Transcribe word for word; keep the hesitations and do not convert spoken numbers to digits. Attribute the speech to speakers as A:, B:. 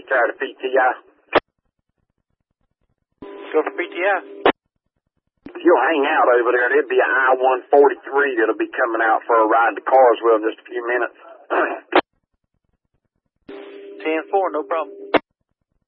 A: tired of P T I.
B: Go for P T I.
A: If you'll hang out over there, there'll be an I one forty-three that'll be coming out for a ride to Carswell in just a few minutes.
B: ten four, no problem.